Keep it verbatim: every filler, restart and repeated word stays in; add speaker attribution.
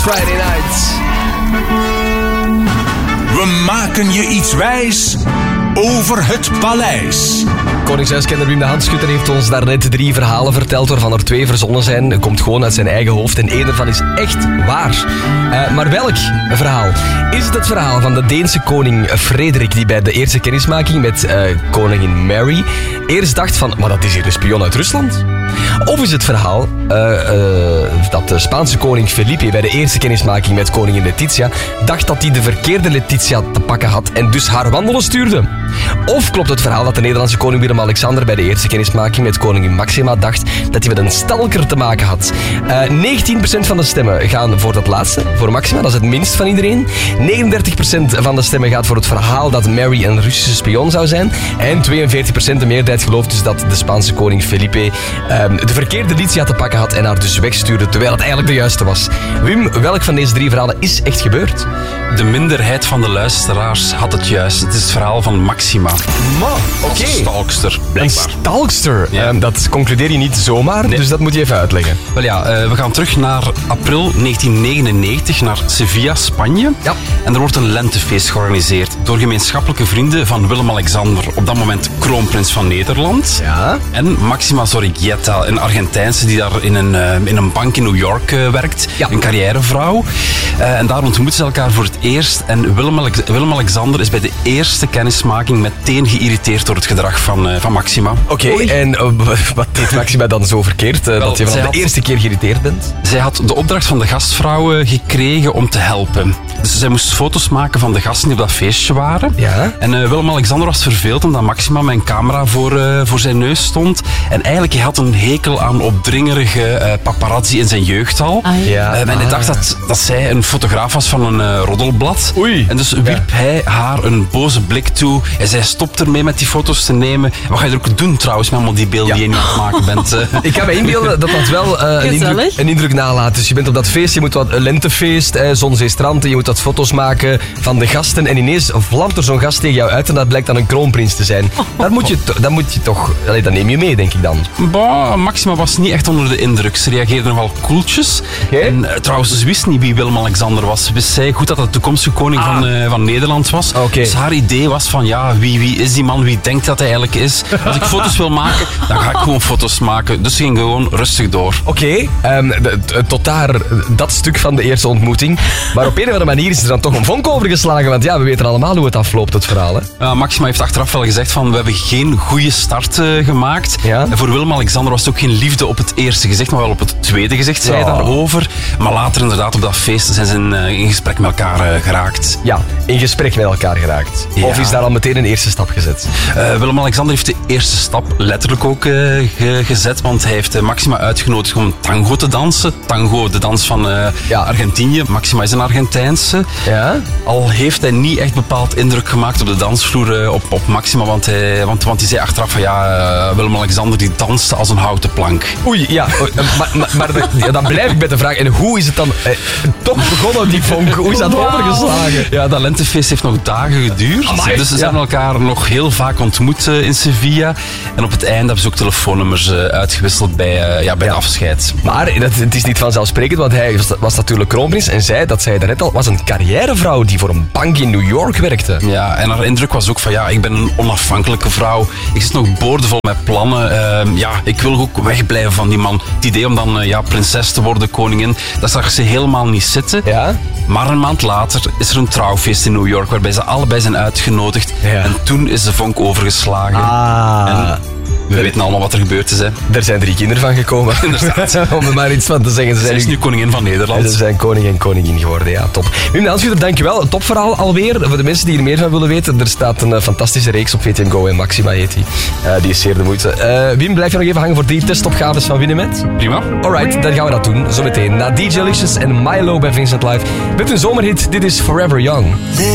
Speaker 1: Friday night.
Speaker 2: We maken je iets wijs over het paleis.
Speaker 1: Koningshuiskenner Wim de Handschutter heeft ons daarnet drie verhalen verteld, waarvan er twee verzonnen zijn. Dat komt gewoon uit zijn eigen hoofd en één ervan is echt waar. Uh, maar welk verhaal? Is het het verhaal van de Deense koning Frederik, die bij de eerste kennismaking met uh, koningin Mary eerst dacht van, maar dat is hier een spion uit Rusland? Of is het verhaal uh, uh, dat de Spaanse koning Felipe bij de eerste kennismaking met koningin Letizia dacht dat hij de verkeerde Letizia te pakken had en dus haar wandelen stuurde? Of klopt het verhaal dat de Nederlandse koning Willem-Alexander bij de eerste kennismaking met koningin Maxima dacht dat hij met een stalker te maken had? Uh, negentien procent van de stemmen gaan voor dat laatste, voor Maxima, dat is het minst van iedereen. negenendertig procent van de stemmen gaat voor het verhaal dat Mary een Russische spion zou zijn. En tweeënveertig procent de meerderheid gelooft dus dat de Spaanse koning Felipe um, de verkeerde Letizia te pakken had en haar dus wegstuurde, terwijl het eigenlijk de juiste was. Wim, welk van deze drie verhalen is echt gebeurd?
Speaker 3: De minderheid van de luisteraars had het juist. Het is het verhaal van Maxima.
Speaker 1: Ma, oké.
Speaker 3: Okay. Een stalkster, blijkbaar.
Speaker 1: Een stalkster?
Speaker 3: Ja.
Speaker 1: Um, dat concludeer je niet zomaar, nee. Dus dat moet je even uitleggen.
Speaker 3: Wel ja, uh, we gaan terug naar april negentien negenennegentig, naar Sevilla, Spanje.
Speaker 1: Ja.
Speaker 3: En er wordt een lentefeest georganiseerd door gemeenschappelijke vrienden van Willem-Alexander, op dat moment kroonprins van Nederland.
Speaker 1: Ja.
Speaker 3: En Maxima Zorrigueta, een Argentijnse die daar in een, uh, in een bank in New York uh, werkt. Ja. Een carrièrevrouw. Uh, en daar ontmoeten ze elkaar voor het eerst. En Willem-Alexander is bij de eerste kennismaking meteen geïrriteerd door het gedrag van, uh, van Maxima.
Speaker 1: Oké, okay, en uh, wat deed Maxima dan zo verkeerd? Uh, Wel, dat je van de had, eerste keer geïrriteerd bent?
Speaker 3: Zij had de opdracht van de gastvrouwen gekregen om te helpen. Dus zij moest foto's maken van de gasten die op dat feestje waren.
Speaker 1: Ja?
Speaker 3: En uh, Willem-Alexander was verveeld omdat Maxima met een camera voor, uh, voor zijn neus stond. En eigenlijk hij had een hekel aan opdringerige uh, paparazzi in zijn jeugd al.
Speaker 4: Ah,
Speaker 1: ja.
Speaker 3: Uh, en hij
Speaker 1: ah.
Speaker 3: dacht dat, dat zij een fotograaf was van een uh, roddelblad.
Speaker 1: Oei.
Speaker 3: En dus wierp ja. hij haar een boze blik toe. En zij stopt ermee met die foto's te nemen. Wat ga je er ook doen trouwens met allemaal die beelden ja. die je niet aan het maken bent? Uh.
Speaker 1: Ik kan me inbeelden dat dat wel uh, een, indruk, een indruk nalaat. Dus je bent op dat feest, je moet wat een lentefeest, eh, Zonzee-strand, je moet wat foto's maken van de gasten. En ineens vlamt er zo'n gast tegen jou uit en dat blijkt dan een kroonprins te zijn. Daar moet je, to- daar moet je toch... Allee, dat neem je mee, denk ik dan.
Speaker 3: Bah, Maxima was niet echt onder de indruk. Ze reageerde nogal koeltjes.
Speaker 1: Okay.
Speaker 3: En uh, trouwens, ze wist niet wie Willem-Alexander was. Ze wist zij goed dat het de toekomstige koning ah. van, uh, van Nederland was.
Speaker 1: Okay.
Speaker 3: Dus haar idee was van, ja, wie, wie is die man? Wie denkt dat hij eigenlijk is? Als ik foto's wil maken, dan ga ik gewoon foto's maken. Dus ze ging gewoon rustig door.
Speaker 1: Oké, okay, um, tot daar dat stuk van de eerste ontmoeting. Maar op een of andere manier is er dan toch een vonk overgeslagen. Want ja, we weten allemaal hoe het afloopt, het verhaal. Hè?
Speaker 3: Uh, Maxima heeft achteraf wel gezegd van, we hebben geen goede start uh, gemaakt.
Speaker 1: Ja?
Speaker 3: En voor Willem-Alexander was het ook geen liefde op het eerste gezicht, maar wel op het tweede gezicht, zei hij
Speaker 1: oh. daarover.
Speaker 3: Maar later inderdaad op dat feest zijn ze in, uh, in gesprek met elkaar uh, geraakt.
Speaker 1: Ja, in gesprek met elkaar geraakt. Ja. Of is daar al meteen een eerste stap gezet?
Speaker 3: Uh, Willem-Alexander heeft de eerste stap letterlijk ook uh, ge- gezet, want hij heeft uh, Maxima uitgenodigd om tango te dansen. Tango, de dans van uh, ja. Argentinië. Maxima is een Argentijnse.
Speaker 1: Ja?
Speaker 3: Al heeft hij niet echt bepaald indruk gemaakt op de dansvloer uh, op, op Maxima, want hij, want, want hij zei achteraf van ja, uh, Willem-Alexander die danste als een houten plank.
Speaker 1: Oei, ja, maar, maar, maar ja, dan blijf ik met de vraag, en hoe is het dan eh, toch begonnen, die vonk? Hoe is dat wow. overgeslagen?
Speaker 3: Ja, dat lentefeest heeft nog dagen geduurd. Amai, dus ze zijn ja. elkaar nog heel vaak ontmoet uh, in Sevilla. En op het einde hebben ze ook telefoonnummers uh, uitgewisseld bij, uh, ja, bij ja. de afscheid.
Speaker 1: Maar dat, het is niet vanzelfsprekend, want hij was, was natuurlijk kroonprins en zij, dat zei daarnet al, was een carrièrevrouw die voor een bank in New York werkte.
Speaker 3: Ja, en haar indruk was ook van ja, ik ben een onafhankelijke vrouw. Ik zit nog boordevol met plannen. Uh, ja, ik wil ook wegblijven van die man. Het idee om dan uh, ja, prinses te worden, koningin, dat zag ze helemaal niet zitten.
Speaker 1: Ja?
Speaker 3: Maar een maand later is er een trouwfeest in New York waarbij ze allebei zijn uitgenodigd. Ja. En toen is de vonk overgeslagen.
Speaker 1: Ah.
Speaker 3: En we weten allemaal wat er gebeurd is. Hè.
Speaker 1: Er zijn drie kinderen van gekomen.
Speaker 3: Inderdaad.
Speaker 1: Om er maar iets van te zeggen. Ze
Speaker 3: zijn
Speaker 1: is
Speaker 3: nu koningin van Nederland.
Speaker 1: Ze zijn koning en koningin geworden, ja, top. Wim de Handschutter, dankjewel. Een topverhaal alweer. Voor de mensen die er meer van willen weten, er staat een uh, fantastische reeks op V T M Go en Maxima heet die. Uh, die is zeer de moeite. Uh, Wim, blijf je nog even hangen voor drie testopgaves van Winnemet?
Speaker 3: Prima.
Speaker 1: Alright, dan gaan we dat doen. Zometeen na D J Licious en Milo bij Vincent Live. Met een zomerhit, dit is Forever Young.